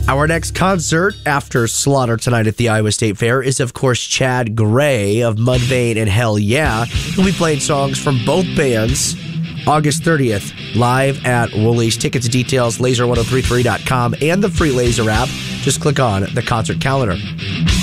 Our next concert after Slaughter tonight at the Iowa State Fair is, of course, Chad Gray of Mudvayne and Hell Yeah. He'll be playing songs from both bands August 30th, live at Woolies. Tickets and details, laser1033.com and the free Laser app. Just click on the concert calendar.